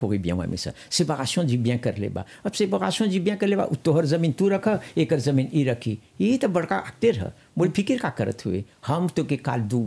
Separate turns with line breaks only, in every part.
पूरे bien में ça séparation du bien कर ले बा अब séparation du bien कर ले बा तोहर जमीन तू रखा एकर जमीन ई रखी ये तो बड़का एक्टर है बोल फिकिर का करत हुए हम तो के काल दू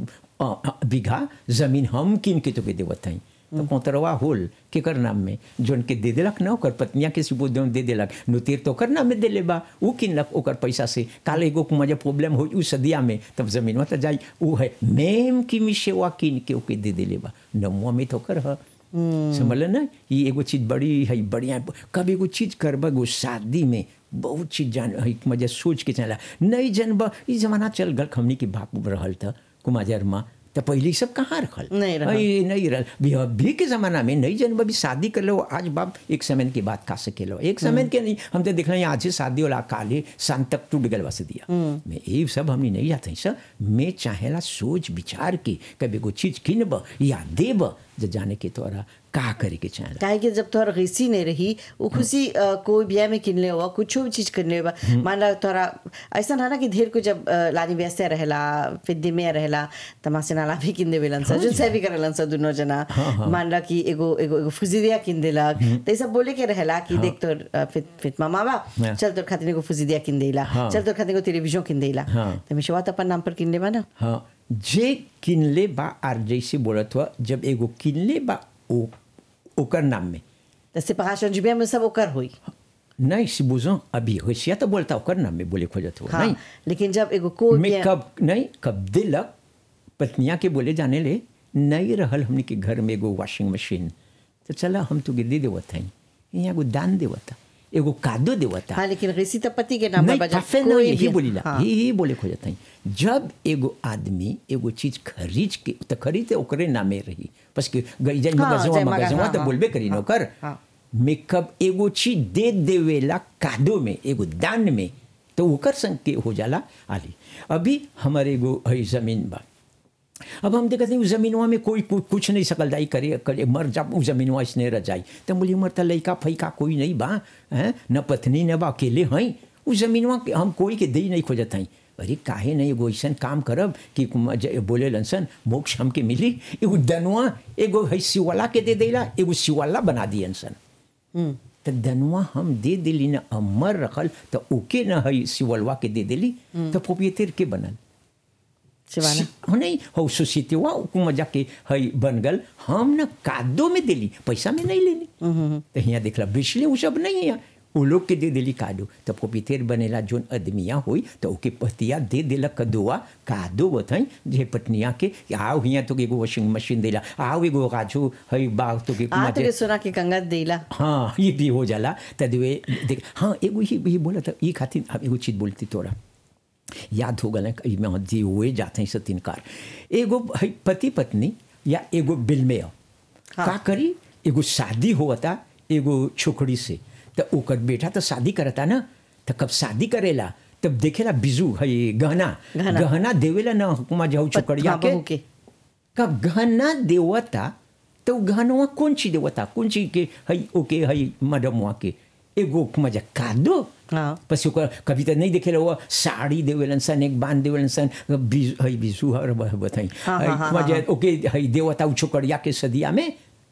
बीघा जमीन हम किन के तो के देवत हई तो कोंतरवा होल के कर नाम में जोन के दे देलक ना ओकर पत्निया के सिबो दे देलक नुतीर तो कर नाम में दे लेबा उ किनलक ओकर पैसा से काल एगो को मजे प्रॉब्लम हो उ सदिया में तब जमीन में तो जाई उ है मेम की मिशेवा किन के ओके दे दे लेबा नमुआ में तो कर ह समझल ना ये एगो चीज बड़ी है बढ़िया कब एगो चीज करबा गो शादी में बहुत चीज जान है मजे सोच के चला नहीं जनबा ई जमाना चल गल हमनी के भाग रहल था कुमाजर माँ तो पहले सब कहाँ रखल नहीं रहल भी के ज़माना में नहीं जन भी शादी कर लो आज बाप एक समय की बात खा सके लो एक समय के नहीं हम तो देख रहे हैं आज शादी वाला काले शाम तक टूट गल बस दिया मैं ये सब हमने नहीं जाते हैं सर मैं चाहेला सोच विचार के कभी कोई चीज़ किनब या देब जो जाने के तोरा का करे के चाहे
काहे कि जब तोहर गैसी नहीं रही वो खुशी कोई ब्याह में किनले हुआ कुछ भी चीज़ किनले हुआ मान ला तोरा ऐसा ना कि ढेर को जब लानी व्यस्त रहेला फिद्दी में रहेला तमासे नाला भी किन देवेलन सा जो से भी करेलन सा दोनों जना मान ला कि एगो एगो एगो फुजिदिया किन देलक तो ये सब बोले के रहेला कि देख तोर फित मामा बा चल तोर खातिर एगो फुजिदिया किन देला चल तोर खातिर एगो टेलीविजन किन देला तो मिशवा तो अपन नाम पर किन लेबा ना
हां जे किनले बा आर जैसे बोलत हुआ जब एगो किनले बा ओ ओकर नाम में
तो séparation du bien में सब ओकर हुई
नहीं सिबुजों अभी होशिया तो बोलता ओकर नाम में बोले खोजत हुआ
हाँ, नहीं लेकिन जब एगो कोई
मैं कब दिलक पत्निया के बोले जाने ले नहीं रहल हमने के घर में एगो वॉशिंग मशीन तो चला हम तो दे देवत हैं यहाँ एगो दान देवता एगो कादो देवता
हाँ लेकिन गैसी तो पति के नाम
पर कोई यही बोलीला यही बोले खोजत हैं जब एगो आदमी एगो चीज खरीद के तो खरीदे ओकरे नामे रही बस कि गईजन मगजवा तो बोलबे करी न कर मैं कब एगो चीज दे देवेला कादो में एगो दान में तो ओकर संग के हो जाला आली अभी हमारे एगो है जमीन बा अब हम देखते हैं उस जमीनवा में कोई कुछ नहीं सकल जाई करे मर जा उस जमीनवा इसने रह जाई तो बोली मरता लड़का फैका कोई नहीं बा हैं न पत्नी न बा अकेले हैं उस जमीनवा हम कोई के दे नहीं खोजत हैं अरे काहे नहीं एगो ऐसा काम करब कि बोले लनसन मोक्ष हमके मिली एगो दनुआ एगो है शिवाला के दे देला एगो शिवाला बना दियन सन तो दनुआ हम दे दिली न अमर रखल तो ओके न है शिवलवा के दे दिली तो प्रोप्रिएटर के बनल नहीं हो सोसाइटी वा मजा के हई बन गल हम न कादो में दिली पैसा में नहीं लेनी तो यहाँ देखला बिजली वो सब नहीं है वो लोग के दे दिली कादो तो प्रोप्रिएटर बनेला जोन आदमिया हुई तो ओके पतिया दे देला कदुआ कादो बताई जे पत्निया के आओ यहाँ तो एगो वॉशिंग मशीन देला आओ एगो राजू हई बाग तो के
सोना के कंगन देला
हाँ ये भी हो जाला तदवे देख हाँ एगो ही बोला था ये खातिर अब एगो चीज बोलती तोरा याद हो गल में जी हुए जाते हैं सतीन कार एगो पति पत्नी या एगो बिल में का करी एगो शादी होता एगो छोकरी से तो ओकर बेटा तो शादी करता ना तो कब शादी करेला तब देखेला बिजू है गहना देवेला ना हुकुमा जाऊ छोकरिया के कब गहना देवता तो गहनवा कौन चीज देवता कौन चीज के है ओके है मैडमवा के एगो मजा कादो पसी कभी तो नहीं देखेला वो साड़ी देवेलन सन एक बांध देवेलन सन बिजू हर बताई मजा ओके है देवता छोकरिया के सदिया में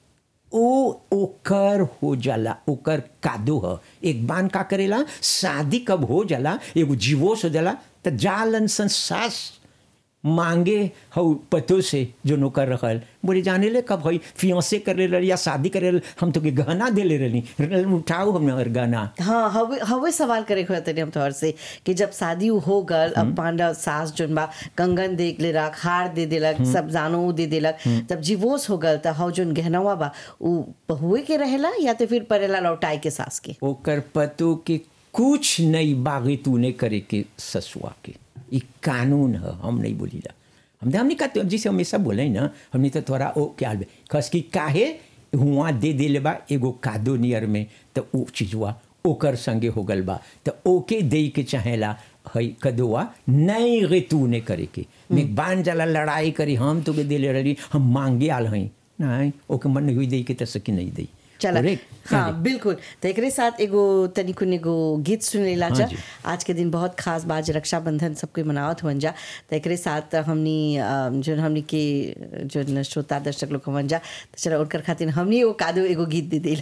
ओकर हो जाला ओकर कादो ह एक बान का करेला शादी कब हो जाला एगो जीवोस हो जाला तो जालन सन सास मांगे हो पतो से जो नौकर रखल बोले जाने ले कब हई फियांसे करे रही या शादी करे हम तो के गहना दे ले रही उठाओ हमने गहना
हाँ हवे सवाल करे हुए तनी हम तोहर से कि जब शादी हो गल अब पांडा सास जोन बा कंगन देख ले रख हार दे देलक सब जानो दे देलक जब जीवोस हो गल त हौ जोन गहनवा बा उ बहुए के रहेला या तो फिर परेला लौटाई के सास के
ओकर पतो के कुछ नहीं बागी तूने करे के ससुआ के ये कानून है हम नहीं बोलीला हमने कहा जिसे हमेशा बोले ना हमने तो थोड़ा ओ क्या खस की काहे हुआ दे दे बा एगो कादो नियर में तो वो चीजवा ओकर संगे हो गल बा तो ओके दे के चाहेला है कदुआ नहीं गे तू ने करे के मैं बान जाला लड़ाई करी हम तो के दे ले रही हम मांगे आल हैं नहीं ओके मन नहीं हुई दे के तो सकी नहीं दी
चला
Correct.
हाँ बिल्कुल। तो एकरे साथ एगो तनिकुन एगो गीत सुनेला
हाँ
जा।
जी।
आज के दिन बहुत खास बात रक्षाबंधन सबके मनावत हुअन जा। तो एकरे साथ हमनी जो हमनी के जो श्रोता दर्शक लोग हुअन जा, तो चला उनकर खातिर हमनी एगो कादो एगो गीत दे